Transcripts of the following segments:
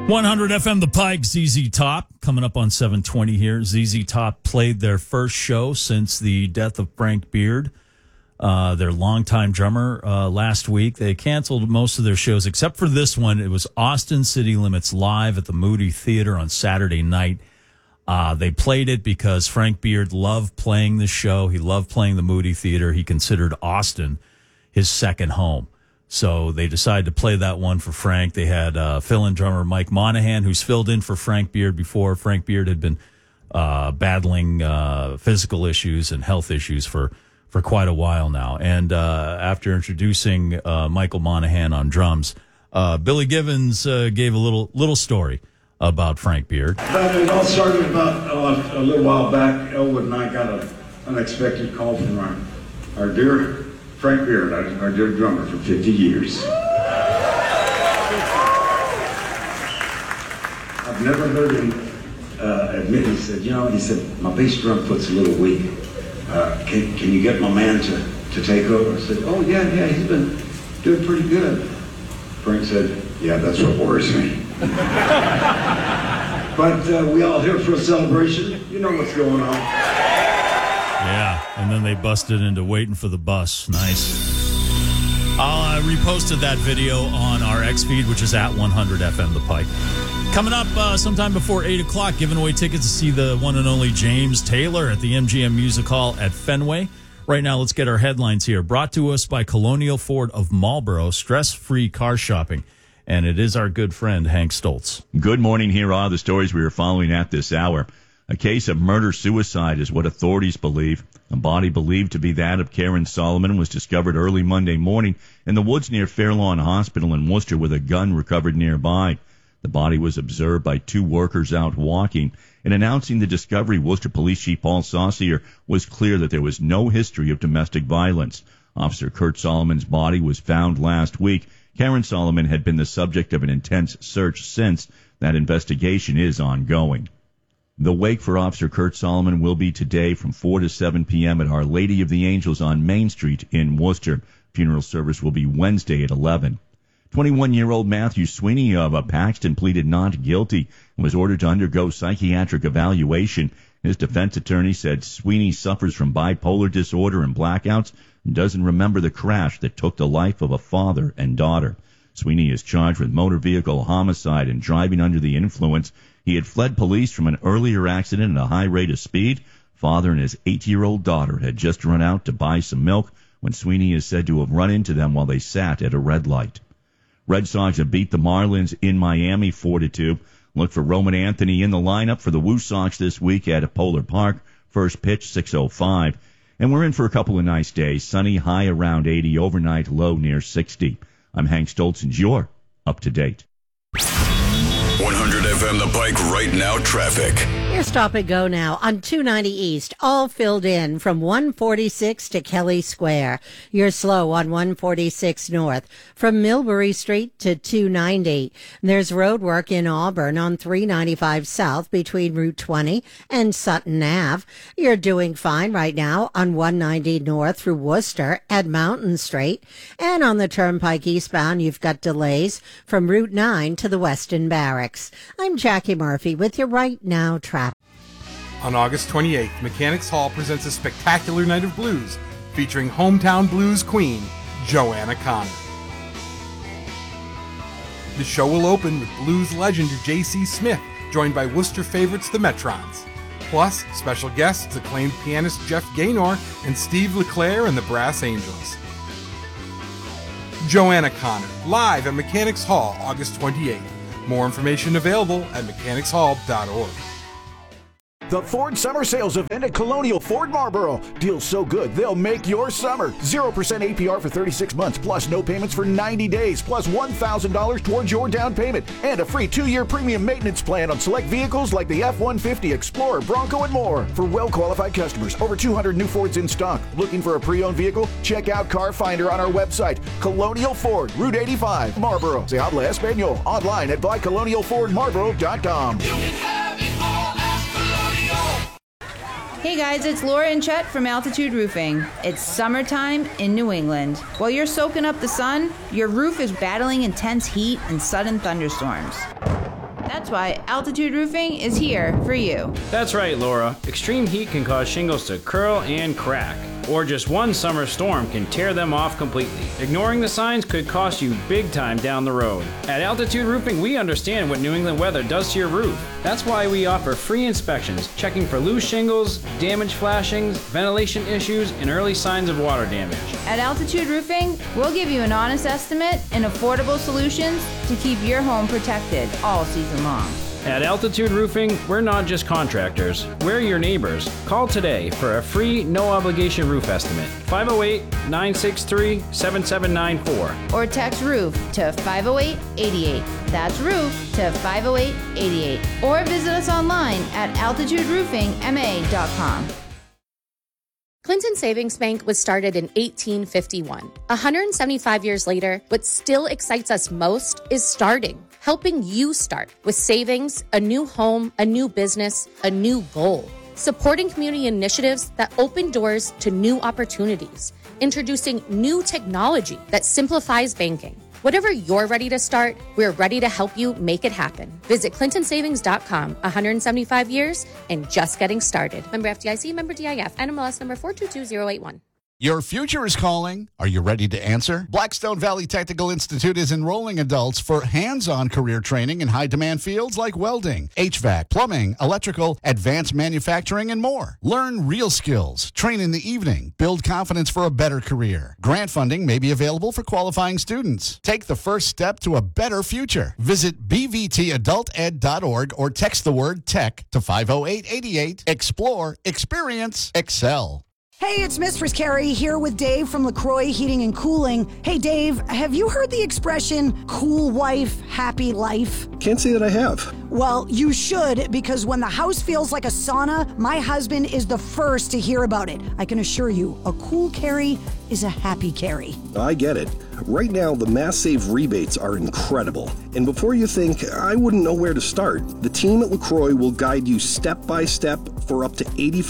100 FM The Pike, ZZ Top, coming up on 720 here. ZZ Top played their first show since the death of Frank Beard, their longtime drummer, last week. They canceled most of their shows except for this one. It was Austin City Limits Live at the Moody Theater on Saturday night. They played it because Frank Beard loved playing the show. He loved playing the Moody Theater. He considered Austin his second home. So they decided to play that one for Frank. They had fill-in drummer Mike Monahan, who's filled in for Frank Beard before. Frank Beard had been battling physical issues and health issues for quite a while now. And after introducing Michael Monahan on drums, Billy Givens gave a little story about Frank Beard. It all started about a little while back. Elwood and I got an unexpected call from our dear Frank Beard, our dear drummer for 50 years. I've never heard him admit. He said, my bass drum foot's a little weak. Can you get my man to take over? I said, oh, yeah, he's been doing pretty good. Frank said, yeah, that's what worries me. But we all here for a celebration. You know what's going on. Yeah, and then they busted into Waiting for the Bus. Nice. I reposted that video on our X feed, which is at 100 FM The Pike. Coming up sometime before 8 o'clock, giving away tickets to see the one and only James Taylor at the MGM Music Hall at Fenway. Right now, let's get our headlines here. Brought to us by Colonial Ford of Marlboro, stress-free car shopping. And it is our good friend, Hank Stoltz. Good morning. Here are the stories we are following at this hour. A case of murder-suicide is what authorities believe. A body believed to be that of Karen Solomon was discovered early Monday morning in the woods near Fairlawn Hospital in Worcester with a gun recovered nearby. The body was observed by two workers out walking. In announcing the discovery, Worcester Police Chief Paul Saucier was clear that there was no history of domestic violence. Officer Kurt Solomon's body was found last week. Karen Solomon had been the subject of an intense search since. That investigation is ongoing. The wake for Officer Kurt Solomon will be today from 4 to 7 p.m. at Our Lady of the Angels on Main Street in Worcester. Funeral service will be Wednesday at 11. 21-year-old Matthew Sweeney of Paxton pleaded not guilty and was ordered to undergo psychiatric evaluation. His defense attorney said Sweeney suffers from bipolar disorder and blackouts and doesn't remember the crash that took the life of a father and daughter. Sweeney is charged with motor vehicle homicide and driving under the influence. He had fled police from an earlier accident at a high rate of speed. Father and his 8-year-old daughter had just run out to buy some milk when Sweeney is said to have run into them while they sat at a red light. Red Sox have beat the Marlins in Miami 4-2. Look for Roman Anthony in the lineup for the Woo Sox this week at Polar Park. First pitch, 6:05. And we're in for a couple of nice days. Sunny, high around 80, overnight low near 60. I'm Hank Stoltz, and you're up to date. 100 FM The Pike right now traffic. Your stop and go now on 290 East, all filled in from 146 to Kelly Square. You're slow on 146 North from Millbury Street to 290. There's road work in Auburn on 395 South between Route 20 and Sutton Ave. You're doing fine right now on 190 North through Worcester at Mountain Street. And on the Turnpike eastbound, you've got delays from Route 9 to the Weston Barracks. I'm Jackie Murphy with your Right Now traffic. On August 28th, Mechanics Hall presents a spectacular night of blues featuring hometown blues queen, Joanna Connor. The show will open with blues legend J.C. Smith, joined by Worcester favorites the Metrons. Plus, special guests acclaimed pianist Jeff Gaynor and Steve LeClaire and the Brass Angels. Joanna Connor, live at Mechanics Hall, August 28th. More information available at mechanicshall.org. The Ford Summer Sales Event at Colonial Ford Marlboro. Deals so good, they'll make your summer. 0% APR for 36 months, plus no payments for 90 days, plus $1,000 towards your down payment, and a free 2-year premium maintenance plan on select vehicles like the F-150, Explorer, Bronco, and more. For well-qualified customers, over 200 new Fords in stock. Looking for a pre-owned vehicle? Check out Car Finder on our website. Colonial Ford, Route 85, Marlboro. Se habla español. Online at buycolonialfordmarlboro.com. Hey guys, it's Laura and Chet from Altitude Roofing. It's summertime in New England. While you're soaking up the sun, your roof is battling intense heat and sudden thunderstorms. That's why Altitude Roofing is here for you. That's right, Laura. Extreme heat can cause shingles to curl and crack, or just one summer storm can tear them off completely. Ignoring the signs could cost you big time down the road. At Altitude Roofing, we understand what New England weather does to your roof. That's why we offer free inspections, checking for loose shingles, damaged flashings, ventilation issues, and early signs of water damage. At Altitude Roofing, we'll give you an honest estimate and affordable solutions to keep your home protected all season long. At Altitude Roofing, we're not just contractors, we're your neighbors. Call today for a free, no-obligation roof estimate. 508-963-7794. Or text ROOF to 50888. That's ROOF to 50888. Or visit us online at altituderoofingma.com. Clinton Savings Bank was started in 1851. 175 years later, what still excites us most is starting. Helping you start with savings, a new home, a new business, a new goal. Supporting community initiatives that open doors to new opportunities. Introducing new technology that simplifies banking. Whatever you're ready to start, we're ready to help you make it happen. Visit clintonsavings.com. 175 years and just getting started. Member FDIC, member DIF, NMLS number 422081. Your future is calling. Are you ready to answer? Blackstone Valley Technical Institute is enrolling adults for hands-on career training in high-demand fields like welding, HVAC, plumbing, electrical, advanced manufacturing, and more. Learn real skills, train in the evening, build confidence for a better career. Grant funding may be available for qualifying students. Take the first step to a better future. Visit bvtadulted.org or text the word TECH to 50888. Explore, experience, excel. Hey, it's Mistress Carrie here with Dave from LaCroix Heating and Cooling. Hey, Dave, have you heard the expression, cool wife, happy life? Can't say that I have. Well, you should, because when the house feels like a sauna, my husband is the first to hear about it. I can assure you, a cool Carrie is a happy Carrie. I get it. Right now, the Mass Save rebates are incredible. And before you think, I wouldn't know where to start, the team at LaCroix will guide you step by step for up to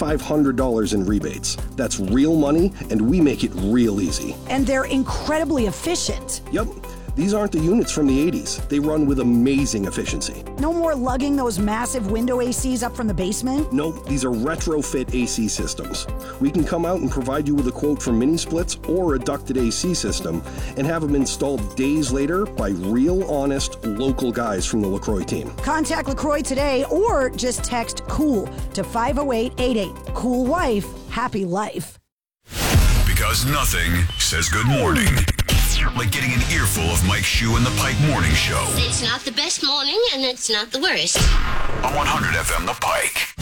$8,500 in rebates. That's real money, and we make it real easy. And they're incredibly efficient. Yep. These aren't the units from the 80s. They run with amazing efficiency. No more lugging those massive window ACs up from the basement? Nope, these are retrofit AC systems. We can come out and provide you with a quote for mini splits or a ducted AC system and have them installed days later by real, honest, local guys from the LaCroix team. Contact LaCroix today or just text COOL to 50888. Cool wife, happy life. Because nothing says good morning like getting an earful of Mike Shue and the Pike Morning Show. It's not the best morning, and it's not the worst. On 100 FM The Pike.